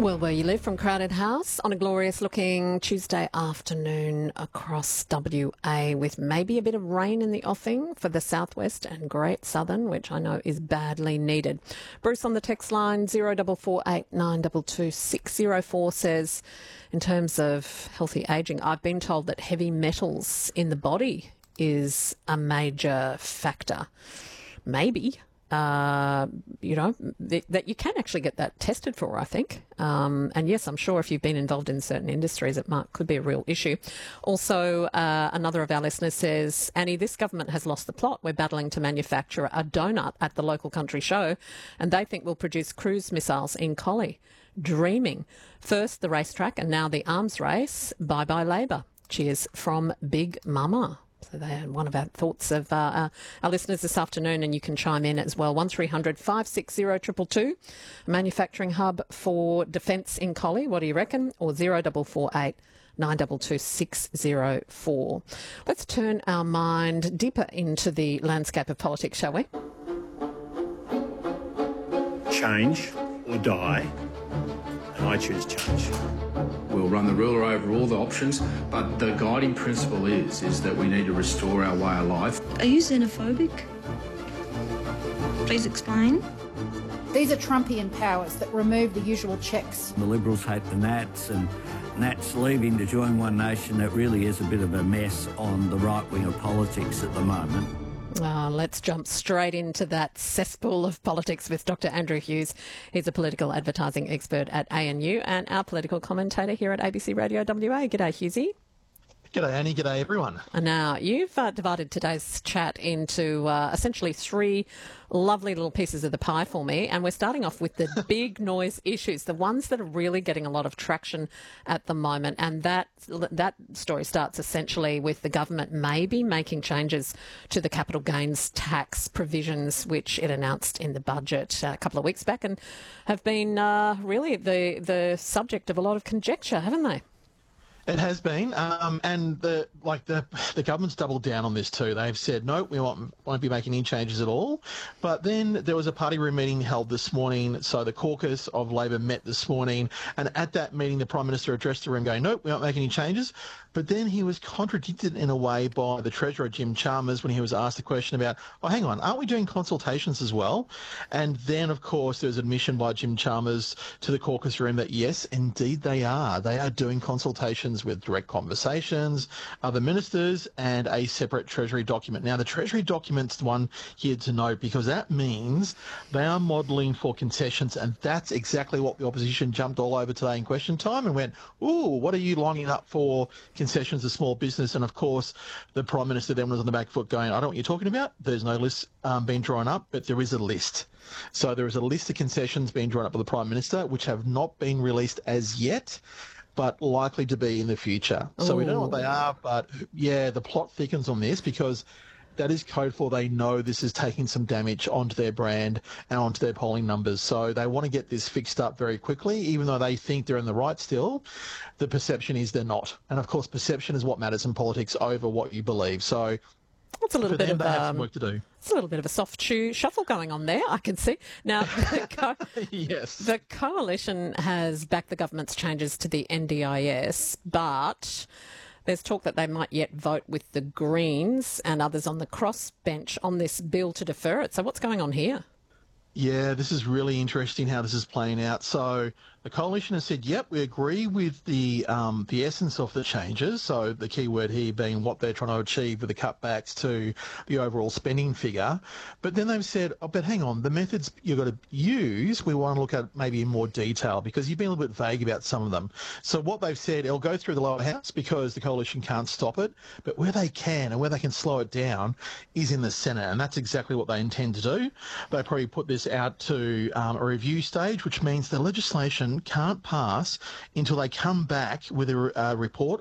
Well, where you live from Crowded House on a glorious looking Tuesday afternoon across WA with maybe a bit of rain in the offing for the southwest and Great Southern, which I know is badly needed. Bruce on the text line 0448 922 604 says, in terms of healthy ageing, I've been told that heavy metals in the body is a major factor. Maybe. That you can actually get that tested for, I think. And yes, I'm sure if you've been involved in certain industries, could be a real issue. Also, another of our listeners says, Annie, this government has lost the plot. We're battling to manufacture a donut at the local country show, and they think we'll produce cruise missiles in Collie. Dreaming. First the racetrack and now the arms race. Bye-bye Labor. Cheers from Big Mama. So they're one of our thoughts of our listeners this afternoon, and you can chime in as well. 1300 560 222, a manufacturing hub for defence in Collie. What do you reckon? Or 0448 922 604. Let's turn our mind deeper into the landscape of politics, shall we? Change or die, and I choose change. We'll run the ruler over all the options, but the guiding principle is that we need to restore our way of life. Are you xenophobic? Please explain. These are Trumpian powers that remove the usual checks. The Liberals hate the Nats, and Nats leaving to join One Nation. That really is a bit of a mess on the right wing of politics at the moment. Let's jump straight into that cesspool of politics with Dr. Andrew Hughes. He's a political advertising expert at ANU and our political commentator here at ABC Radio WA. G'day, Hughesy. G'day, Annie. G'day, everyone. Now, you've divided today's chat into essentially three lovely little pieces of the pie for me, and we're starting off with the big noise issues, the ones that are really getting a lot of traction at the moment, and that story starts essentially with the government maybe making changes to the capital gains tax provisions, which it announced in the budget a couple of weeks back, and have been really the subject of a lot of conjecture, haven't they? It has been, and the government's doubled down on this too. They've said, no, we won't be making any changes at all. But then there was a party room meeting held this morning. So the caucus of Labor met this morning, and at that meeting, the Prime Minister addressed the room going, no, we won't make any changes. But then he was contradicted in a way by the Treasurer, Jim Chalmers, when he was asked the question about, oh, hang on, aren't we doing consultations as well? And then, of course, there was admission by Jim Chalmers to the caucus room that, yes, indeed they are. They are doing consultations with direct conversations, other ministers, and a separate Treasury document. Now, the Treasury document's the one here to note, because that means they are modelling for concessions, and that's exactly what the opposition jumped all over today in question time and went, ooh, what are you lining up for concessions to small business? And, of course, the Prime Minister then was on the back foot going, I don't know what you're talking about. There's no list being drawn up, but there is a list. So there is a list of concessions being drawn up by the Prime Minister, which have not been released as yet, but likely to be in the future. So we don't know what they are, but yeah, the plot thickens on this because that is code for they know this is taking some damage onto their brand and onto their polling numbers. So they want to get this fixed up very quickly, even though they think they're in the right still. The perception is they're not. And of course, perception is what matters in politics over what you believe. So it's a little bit of some work to do. It's a little bit of a soft shoe shuffle going on there, I can see. Now, yes. The coalition has backed the government's changes to the NDIS, but there's talk that they might yet vote with the Greens and others on the crossbench on this bill to defer it. So what's going on here? Yeah, this is really interesting how this is playing out. So the coalition has said, yep, we agree with the essence of the changes. So the key word here being what they're trying to achieve with the cutbacks to the overall spending figure. But then they've said, oh, but hang on, the methods you've got to use, we want to look at maybe in more detail because you've been a little bit vague about some of them. So what they've said, it'll go through the lower house because the coalition can't stop it. But where they can and where they can slow it down is in the Senate. And that's exactly what they intend to do. They probably put this out to a review stage, which means the legislation can't pass until they come back with a report